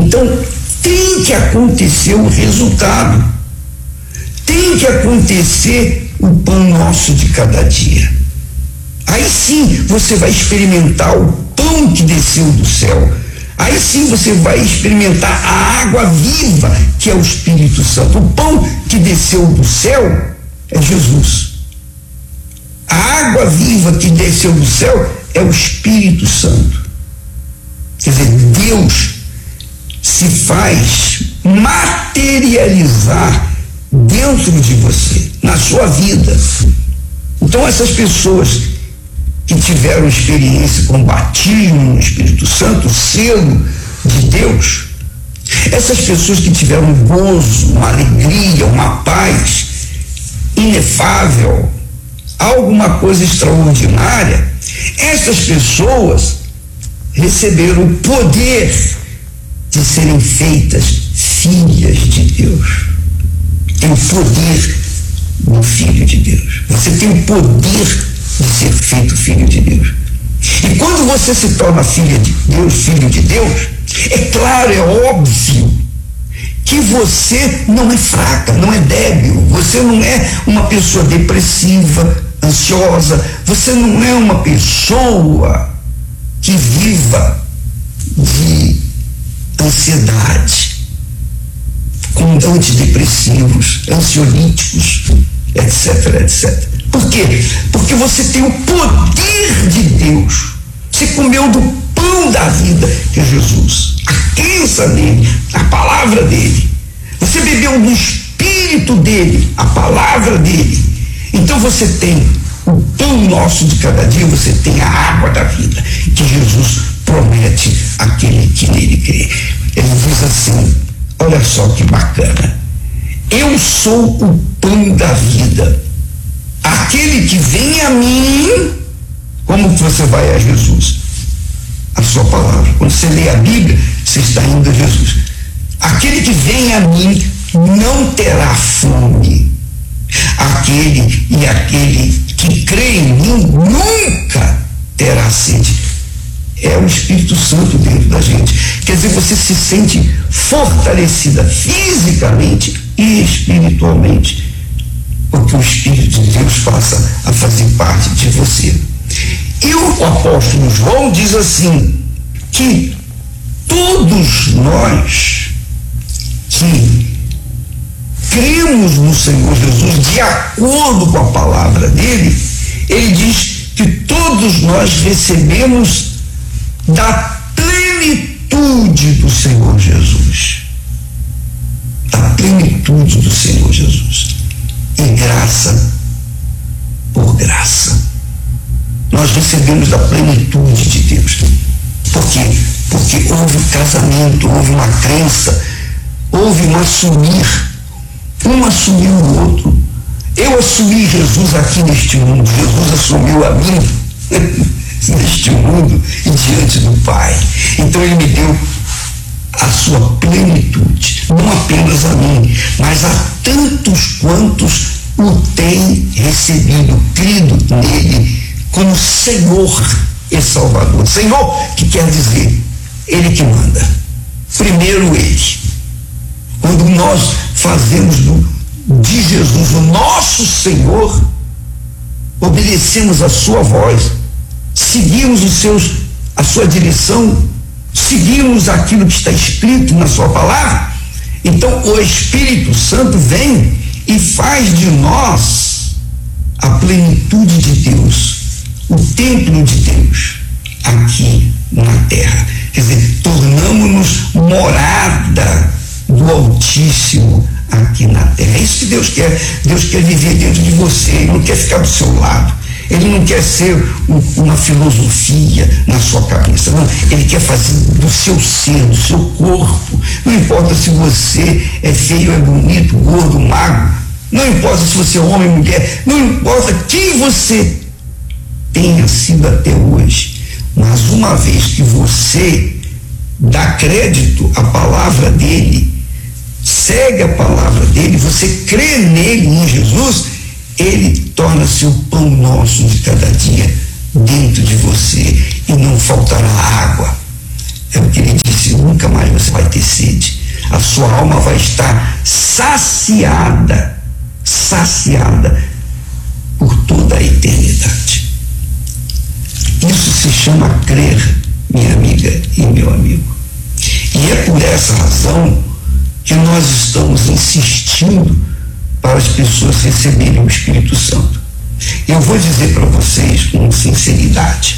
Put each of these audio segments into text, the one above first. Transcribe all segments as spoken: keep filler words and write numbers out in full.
Então, tem que acontecer o resultado. Tem que acontecer o pão nosso de cada dia. Aí sim você vai experimentar o pão que desceu do céu. Aí sim você vai experimentar a água viva, que é o Espírito Santo. O pão que desceu do céu é Jesus. A água viva que desceu do céu é o Espírito Santo. Quer dizer, Deus se faz materializar dentro de você, na sua vida. Então essas pessoas que tiveram experiência com batismo no Espírito Santo, o selo de Deus, essas pessoas que tiveram um gozo, uma alegria, uma paz inefável, alguma coisa extraordinária, essas pessoas receberam o poder de serem feitas filhas de Deus. Tem o poder do Filho de Deus. Você tem o poder de ser feito filho de Deus. E quando você se torna filha de Deus, filho de Deus, é claro, é óbvio que você não é fraca, não é débil, você não é uma pessoa depressiva, ansiosa, você não é uma pessoa que viva de ansiedade, com antidepressivos, ansiolíticos, etc, etcétera. Por quê? Porque você tem o poder de Deus. Você comeu do pão da vida, que é Jesus, a crença nele, a palavra dele. Você bebeu do Espírito dele, a palavra dele. Então você tem o pão nosso de cada dia, você tem a água da vida, que Jesus promete àquele que nele crê. Ele diz assim, olha só que bacana: eu sou o pão da vida. Aquele que vem a mim, como que você vai a Jesus? A sua palavra. Quando você lê a Bíblia, você está indo a Jesus. Aquele que vem a mim não terá fome. Aquele e aquele que crê em mim nunca terá sede. É o Espírito Santo dentro da gente. Quer dizer, você se sente fortalecida fisicamente e espiritualmente, porque o Espírito de Deus passa a fazer parte de você. E o apóstolo João diz assim, que todos nós que cremos no Senhor Jesus, de acordo com a palavra dele, ele diz que todos nós recebemos da plenitude do Senhor Jesus. Da plenitude do Senhor Jesus. E graça por graça. Nós recebemos da plenitude de Deus. Por quê? Porque houve um casamento, houve uma crença, houve um assumir. Um assumiu o outro. Eu assumi Jesus aqui neste mundo, Jesus assumiu a mim neste mundo e diante do Pai. Então ele me deu a sua plenitude, não apenas a mim, mas a tantos quantos o têm recebido, crido nele como Senhor e Salvador. Senhor, que quer dizer ele que manda. Primeiro ele. Quando nós fazemos do, de Jesus o nosso Senhor, obedecemos a sua voz, seguimos os seus, a sua direção, seguimos aquilo que está escrito na sua palavra, então o Espírito Santo vem e faz de nós a plenitude de Deus, o templo de Deus aqui na terra. Quer dizer, tornamos-nos morada do Altíssimo aqui na terra. É isso que Deus quer. Deus quer viver dentro de você, ele não quer ficar do seu lado. Ele não quer ser um, uma filosofia na sua cabeça, não. Ele quer fazer do seu ser, do seu corpo. Não importa se você é feio, é bonito, gordo, magro. Não importa se você é homem, mulher. Não importa quem você tenha sido até hoje. Mas uma vez que você dá crédito à palavra dele, segue a palavra dele, você crê nele, em Jesus, ele torna-se o pão nosso de cada dia dentro de você e não faltará água. É o que ele disse, nunca mais você vai ter sede. A sua alma vai estar saciada, saciada por toda a eternidade. Isso se chama crer, minha amiga e meu amigo. E é por essa razão que nós estamos insistindo para as pessoas receberem o Espírito Santo. Eu vou dizer para vocês com sinceridade.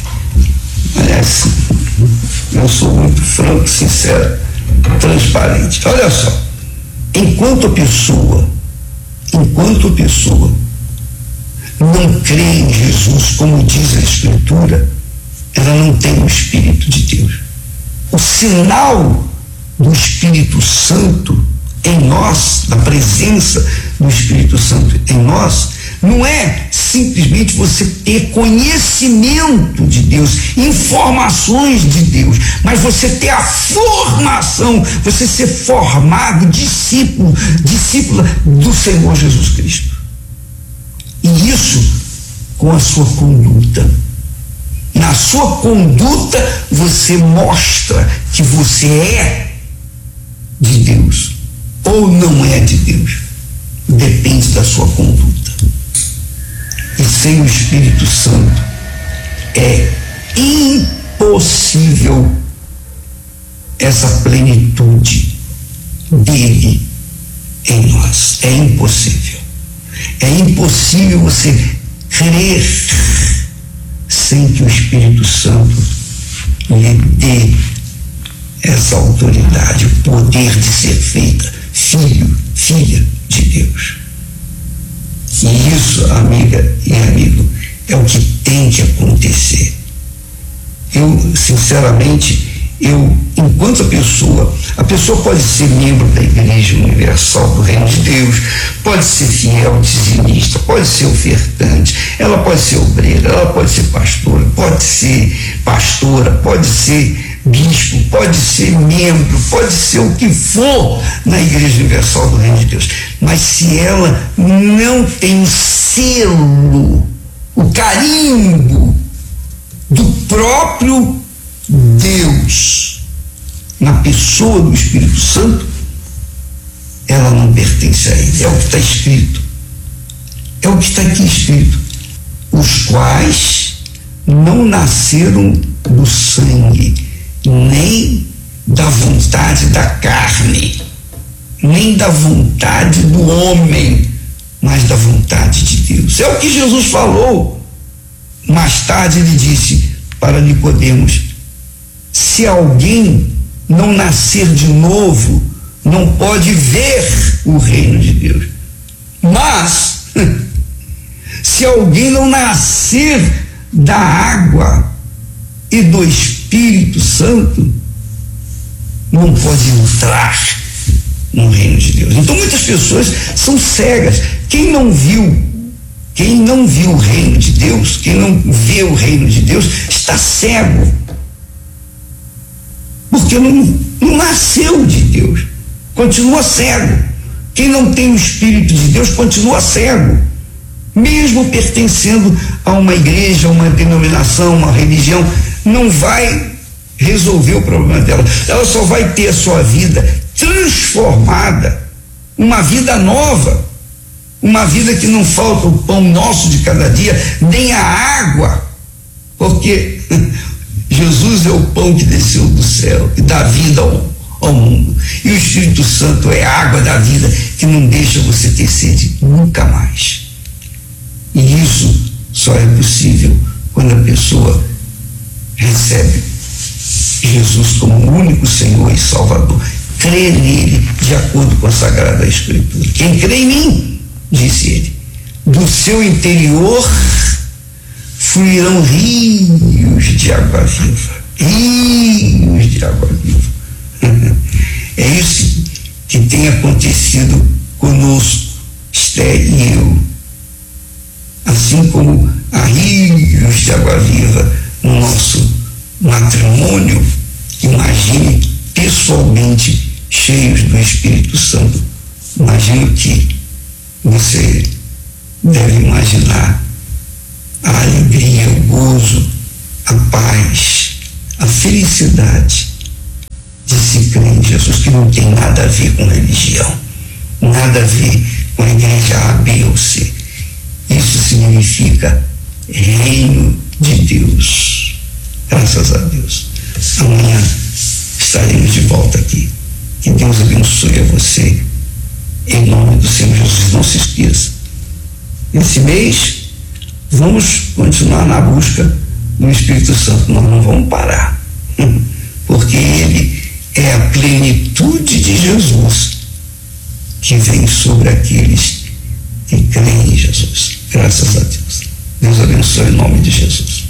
Aliás, eu sou muito franco, sincero, transparente. Olha só, enquanto a pessoa, enquanto a pessoa não crê em Jesus, como diz a Escritura, ela não tem o Espírito de Deus. O sinal do Espírito Santo em nós, da presença do Espírito Santo em nós, não é simplesmente você ter conhecimento de Deus, informações de Deus, mas você ter a formação, você ser formado, discípulo, discípula do Senhor Jesus Cristo. E isso com a sua conduta. Na sua conduta você mostra que você é de Deus ou não é de Deus. Depende da sua conduta. E sem o Espírito Santo é impossível essa plenitude dele em nós. É impossível. É impossível você crer sem que o Espírito Santo lhe dê essa autoridade, o poder de ser feita filho, filha de Deus. E isso, amiga e amigo, é o que tem que acontecer. Eu, sinceramente, eu, enquanto a pessoa, a pessoa pode ser membro da Igreja Universal do Reino de Deus, pode ser fiel, dizimista, pode ser ofertante, ela pode ser obreira, ela pode ser pastora, pode ser pastora, pode ser bispo, pode ser membro, pode ser o que for na Igreja Universal do Reino de Deus, mas se ela não tem o selo, o carimbo do próprio Deus na pessoa do Espírito Santo, ela não pertence a ele. É o que está escrito, é o que está aqui escrito: os quais não nasceram do sangue, nem da vontade da carne, nem da vontade do homem, mas da vontade de Deus. É o que Jesus falou. Mais tarde ele disse para Nicodemos: se alguém não nascer de novo, não pode ver o reino de Deus. Mas se alguém não nascer da água e do Espírito Santo, não pode entrar no reino de Deus. Então muitas pessoas são cegas. Quem não viu, quem não viu o reino de Deus, quem não vê o reino de Deus, está cego, porque não, não nasceu de Deus, continua cego. Quem não tem o Espírito de Deus continua cego, mesmo pertencendo a uma igreja, uma denominação, uma religião, não vai resolver o problema dela. Ela só vai ter a sua vida transformada, uma vida nova, uma vida que não falta o pão nosso de cada dia, nem a água, porque Jesus é o pão que desceu do céu e dá vida ao, ao mundo. E o Espírito Santo é a água da vida que não deixa você ter sede nunca mais. E isso só é possível quando a pessoa recebe Jesus como o único Senhor e Salvador. Crê nele de acordo com a Sagrada Escritura. Quem crê em mim, disse ele, do seu interior fluirão rios de água viva. Rios de água viva. É isso que tem acontecido conosco, Esté e eu. Assim como há rios de água viva no nosso matrimônio, imagine pessoalmente cheios do Espírito Santo. Imagino que você deve imaginar a alegria, o gozo, a paz, a felicidade de se crer em Jesus. Jesus, que não tem nada a ver com religião, nada a ver com a igreja A, B ou C. Isso significa reino de Deus. Graças a Deus. Amanhã estaremos de volta aqui. Que Deus abençoe a você. Em nome do Senhor Jesus, não se esqueça. Esse mês, vamos continuar na busca do Espírito Santo. Nós não vamos parar. Porque Ele é a plenitude de Jesus que vem sobre aqueles que creem em Jesus. Graças a Deus. Deus abençoe em nome de Jesus.